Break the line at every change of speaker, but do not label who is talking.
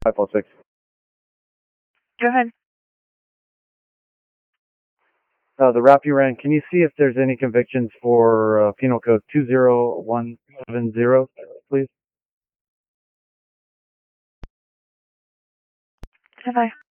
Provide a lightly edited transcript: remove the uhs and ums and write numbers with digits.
546.
Go ahead.
The rap you ran, can you see if there's any convictions for penal code 20170, please?
Have I?